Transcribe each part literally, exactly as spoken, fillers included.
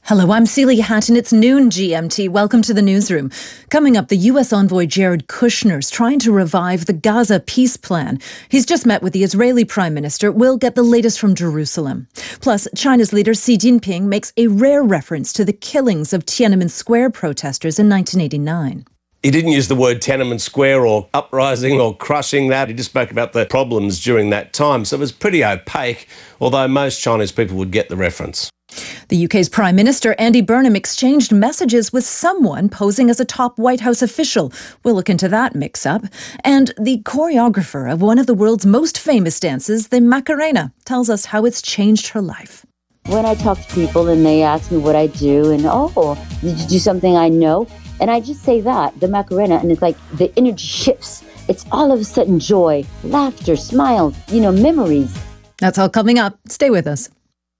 Hello, I'm Celia Hatton. It's noon G M T. Welcome to the newsroom. Coming up, the U S envoy Jared Kushner's trying to revive the Gaza peace plan. He's just met with the Israeli Prime Minister. We'll get the latest from Jerusalem. Plus, China's leader Xi Jinping makes a rare reference to the killings of Tiananmen Square protesters in nineteen eighty-nine. He didn't use the word Tiananmen Square or uprising or crushing that. He just spoke about the problems during that time. So it was pretty opaque, although most Chinese people would get the reference. The U K's Prime Minister Andy Burnham exchanged messages with someone posing as a top White House official. We'll look into that mix-up. And the choreographer of one of the world's most famous dances, the Macarena, tells us how it's changed her life. When I talk to people and they ask me what I do and, oh, did you do something I know? And I just say that, the Macarena, and it's like the energy shifts. It's all of a sudden joy, laughter, smiles, you know, memories. That's all coming up. Stay with us.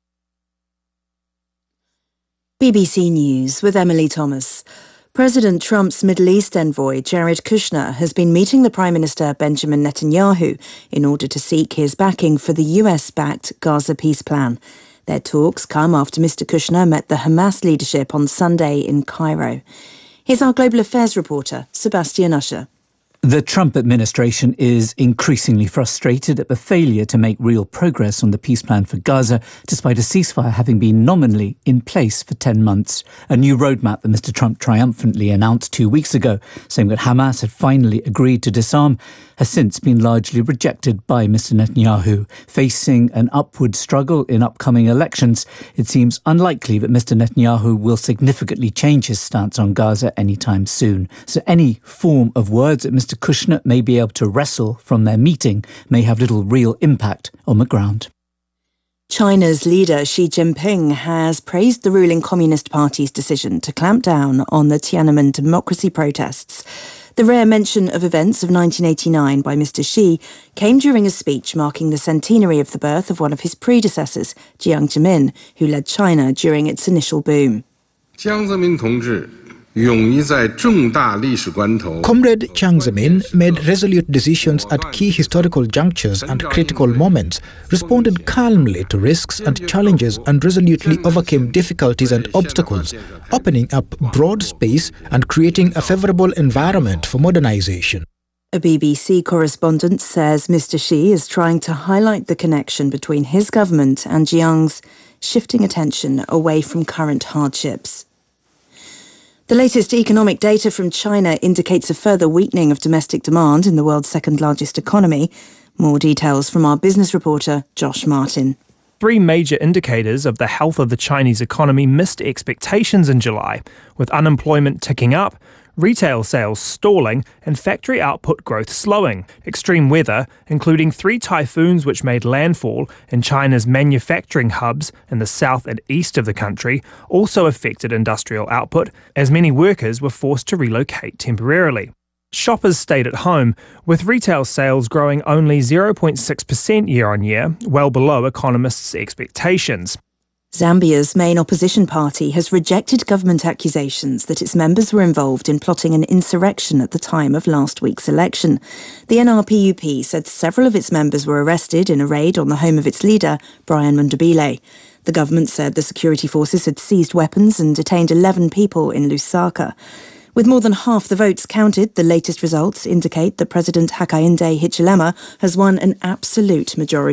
B B C News with Emily Thomas. President Trump's Middle East envoy, Jared Kushner, has been meeting the Prime Minister Benjamin Netanyahu in order to seek his backing for the U S-backed Gaza peace plan. Their talks come after Mister Kushner met the Hamas leadership on Sunday in Cairo. Here's our global affairs reporter, Sebastian Usher. The Trump administration is increasingly frustrated at the failure to make real progress on the peace plan for Gaza, despite a ceasefire having been nominally in place for ten months. A new roadmap that Mister Trump triumphantly announced two weeks ago, saying that Hamas had finally agreed to disarm, has since been largely rejected by Mister Netanyahu. Facing an upward struggle in upcoming elections, it seems unlikely that Mister Netanyahu will significantly change his stance on Gaza anytime soon. So any form of words that Mister Kushner may be able to wrestle from their meeting may have little real impact on the ground. China's leader Xi Jinping has praised the ruling Communist Party's decision to clamp down on the Tiananmen democracy protests. The rare mention of events of nineteen eighty-nine by Mister Xi came during a speech marking the centenary of the birth of one of his predecessors, Jiang Zemin, who led China during its initial boom. Comrade Jiang Zemin made resolute decisions at key historical junctures and critical moments, responded calmly to risks and challenges and resolutely overcame difficulties and obstacles, opening up broad space and creating a favourable environment for modernization. A B B C correspondent says Mister Xi is trying to highlight the connection between his government and Jiang's, shifting attention away from current hardships. The latest economic data from China indicates a further weakening of domestic demand in the world's second-largest economy. More details from our business reporter, Josh Martin. Three major indicators of the health of the Chinese economy missed expectations in July, with unemployment ticking up, retail sales stalling, and factory output growth slowing. Extreme weather, including three typhoons which made landfall in China's manufacturing hubs in the south and east of the country, also affected industrial output, as many workers were forced to relocate temporarily. Shoppers stayed at home, with retail sales growing only zero point six percent year-on-year, well below economists' expectations. Zambia's main opposition party has rejected government accusations that its members were involved in plotting an insurrection at the time of last week's election. The N R P U P said several of its members were arrested in a raid on the home of its leader, Brian Mundabile. The government said the security forces had seized weapons and detained eleven people in Lusaka. With more than half the votes counted, the latest results indicate that President Hakainde Hichilema has won an absolute majority